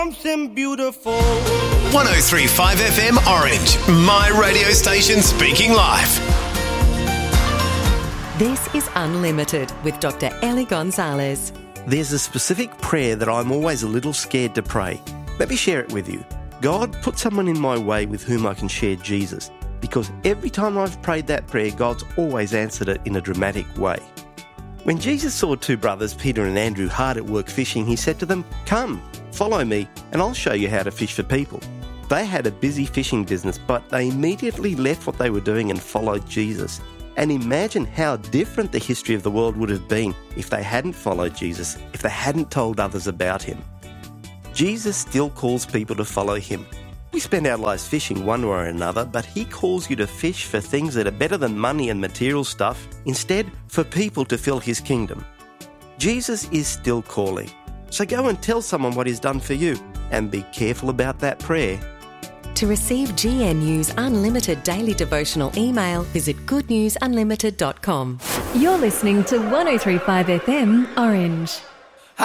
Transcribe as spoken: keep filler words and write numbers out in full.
Something beautiful. one oh three point five F M Orange, my radio station speaking live. This is Unlimited with Doctor Ellie Gonzalez. There's a specific prayer that I'm always a little scared to pray. Let me share it with you. God, put someone in my way with whom I can share Jesus, because every time I've prayed that prayer, God's always answered it in a dramatic way. When Jesus saw two brothers, Peter and Andrew, hard at work fishing, he said to them, "Come, follow me, and I'll show you how to fish for people." They had a busy fishing business, but they immediately left what they were doing and followed Jesus. And imagine how different the history of the world would have been if they hadn't followed Jesus, if they hadn't told others about him. Jesus still calls people to follow him. We spend our lives fishing one way or another, but he calls you to fish for things that are better than money and material stuff, instead for people to fill his kingdom. Jesus is still calling. So go and tell someone what he's done for you, and be careful about that prayer. To receive G N U's unlimited daily devotional email, visit good news unlimited dot com. You're listening to one oh three point five F M Orange.